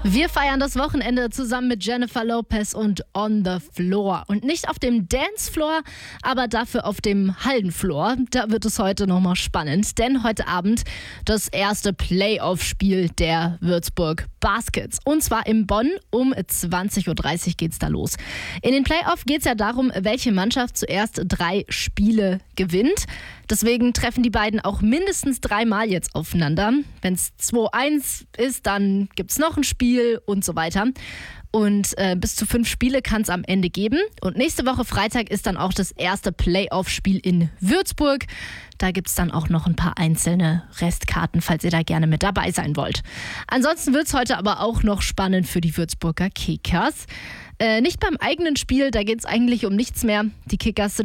Wir feiern das Wochenende zusammen mit Jennifer Lopez und On the Floor. Und nicht auf dem Dancefloor, aber dafür auf dem Hallenfloor. Da wird es heute nochmal spannend, denn heute Abend das erste Playoff-Spiel der Würzburg Baskets. Und zwar in Bonn um 20.30 Uhr geht's da los. In den Playoff geht's ja darum, welche Mannschaft zuerst 3 Spiele gewinnt. Deswegen treffen die beiden auch mindestens 3-mal jetzt aufeinander. Wenn es 2-1 ist, dann gibt's noch ein Spiel und so weiter. Und bis zu 5 Spiele kann es am Ende geben. Und nächste Woche Freitag ist dann auch das erste Playoff-Spiel in Würzburg. Da gibt es dann auch noch ein paar einzelne Restkarten, falls ihr da gerne mit dabei sein wollt. Ansonsten wird es heute aber auch noch spannend für die Würzburger Kickers. Nicht beim eigenen Spiel, da geht es eigentlich um nichts mehr. Die Kickers sind